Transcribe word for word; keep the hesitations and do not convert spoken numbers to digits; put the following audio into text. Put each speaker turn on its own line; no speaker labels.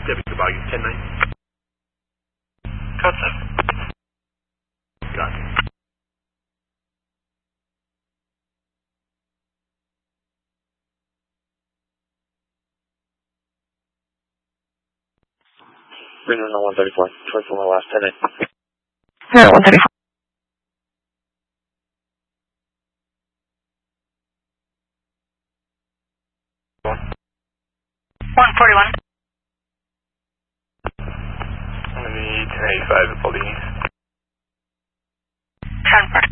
W value ten nine.
Code seven.
Got it.
Bring in the one thirty-four. Choice on the last ten eight.
No, one thirty-four.
one forty-one.
I'm going to need ten eighty-five at Baldini's.
ten four.